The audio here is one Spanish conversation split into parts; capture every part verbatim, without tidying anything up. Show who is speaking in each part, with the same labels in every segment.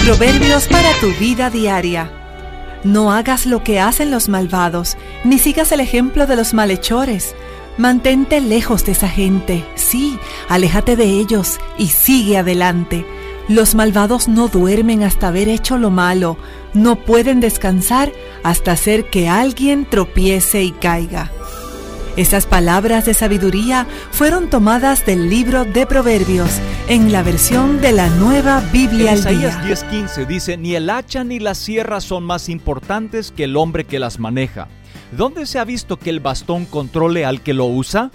Speaker 1: Proverbios para tu vida diaria. No hagas lo que hacen los malvados, ni sigas el ejemplo de los malhechores. Mantente lejos de esa gente, sí, aléjate de ellos y sigue adelante. Los malvados no duermen hasta haber hecho lo malo, no pueden descansar hasta hacer que alguien tropiece y caiga. Estas palabras de sabiduría fueron tomadas del libro de Proverbios, en la versión de la Nueva Biblia al Día.
Speaker 2: Isaías diez quince dice: ni el hacha ni la sierra son más importantes que el hombre que las maneja. ¿Dónde se ha visto que el bastón controle al que lo usa?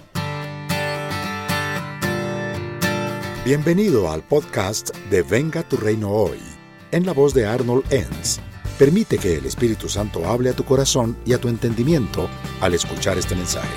Speaker 3: Bienvenido al podcast de Venga tu Reino Hoy, en la voz de Arnold Enns. Permite que el Espíritu Santo hable a tu corazón y a tu entendimiento al escuchar este mensaje.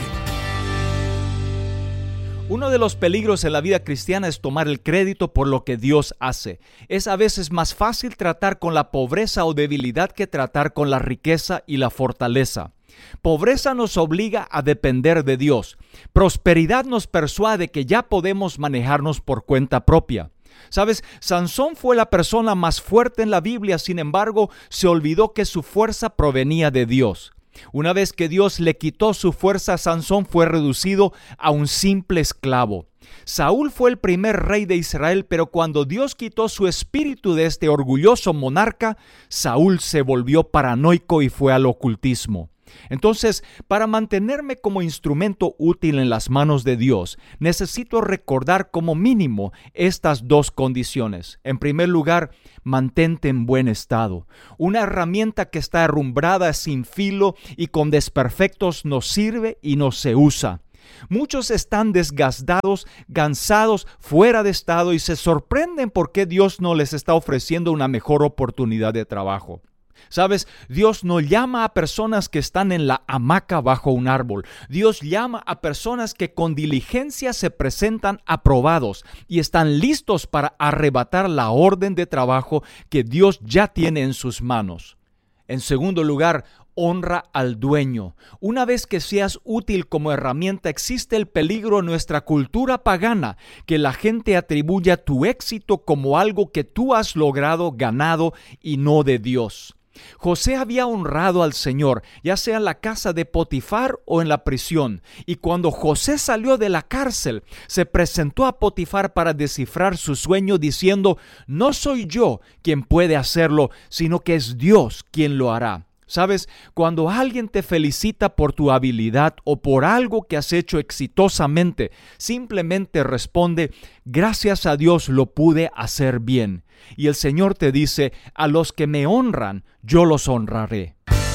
Speaker 2: Uno de los peligros en la vida cristiana es tomar el crédito por lo que Dios hace. Es a veces más fácil tratar con la pobreza o debilidad que tratar con la riqueza y la fortaleza. Pobreza nos obliga a depender de Dios. Prosperidad nos persuade que ya podemos manejarnos por cuenta propia. ¿Sabes? Sansón fue la persona más fuerte en la Biblia, sin embargo, se olvidó que su fuerza provenía de Dios. Una vez que Dios le quitó su fuerza, Sansón fue reducido a un simple esclavo. Saúl fue el primer rey de Israel, pero cuando Dios quitó su espíritu de este orgulloso monarca, Saúl se volvió paranoico y fue al ocultismo. Entonces, para mantenerme como instrumento útil en las manos de Dios, necesito recordar como mínimo estas dos condiciones. En primer lugar, mantente en buen estado. Una herramienta que está herrumbrada, sin filo y con desperfectos no sirve y no se usa. Muchos están desgastados, cansados, fuera de estado y se sorprenden por qué Dios no les está ofreciendo una mejor oportunidad de trabajo. ¿Sabes? Dios no llama a personas que están en la hamaca bajo un árbol. Dios llama a personas que con diligencia se presentan aprobados y están listos para arrebatar la orden de trabajo que Dios ya tiene en sus manos. En segundo lugar, honra al dueño. Una vez que seas útil como herramienta, existe el peligro en nuestra cultura pagana que la gente atribuya tu éxito como algo que tú has logrado, ganado y no de Dios. José había honrado al Señor, ya sea en la casa de Potifar o en la prisión, y cuando José salió de la cárcel, se presentó a Potifar para descifrar su sueño diciendo: no soy yo quien puede hacerlo, sino que es Dios quien lo hará. ¿Sabes? Cuando alguien te felicita por tu habilidad o por algo que has hecho exitosamente, simplemente responde: gracias a Dios lo pude hacer bien. Y el Señor te dice: a los que me honran, yo los honraré.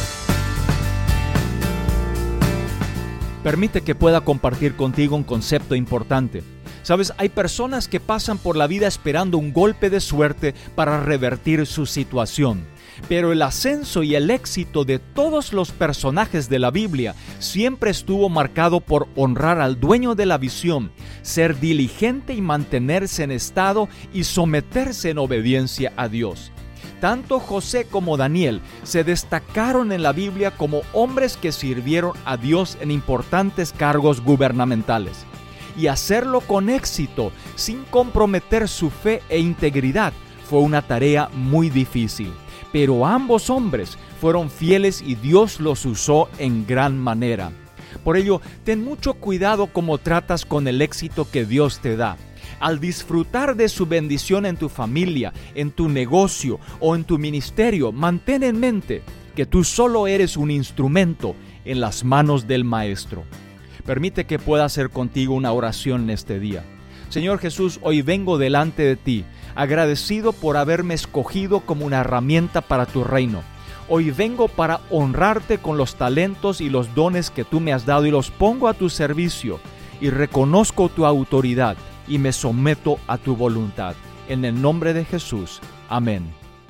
Speaker 2: Permite que pueda compartir contigo un concepto importante. ¿Sabes? Hay personas que pasan por la vida esperando un golpe de suerte para revertir su situación. Pero el ascenso y el éxito de todos los personajes de la Biblia siempre estuvo marcado por honrar al dueño de la visión, ser diligente y mantenerse en estado y someterse en obediencia a Dios. Tanto José como Daniel se destacaron en la Biblia como hombres que sirvieron a Dios en importantes cargos gubernamentales. Y hacerlo con éxito, sin comprometer su fe e integridad, fue una tarea muy difícil. Pero ambos hombres fueron fieles y Dios los usó en gran manera. Por ello, ten mucho cuidado cómo tratas con el éxito que Dios te da. Al disfrutar de su bendición en tu familia, en tu negocio o en tu ministerio, mantén en mente que tú solo eres un instrumento en las manos del Maestro. Permite que pueda hacer contigo una oración en este día. Señor Jesús, hoy vengo delante de ti, agradecido por haberme escogido como una herramienta para tu reino. Hoy vengo para honrarte con los talentos y los dones que tú me has dado y los pongo a tu servicio y reconozco tu autoridad y me someto a tu voluntad. En el nombre de Jesús. Amén.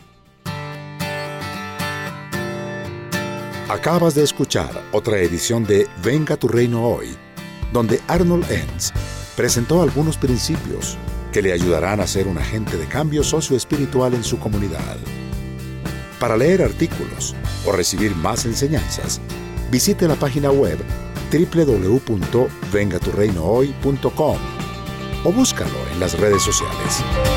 Speaker 3: Acabas de escuchar otra edición de Venga tu Reino Hoy, donde Arnold Enns presentó algunos principios que le ayudarán a ser un agente de cambio socioespiritual en su comunidad. Para leer artículos o recibir más enseñanzas, visite la página web doble u doble u doble u punto venga tu reino hoy punto com o búscalo en las redes sociales.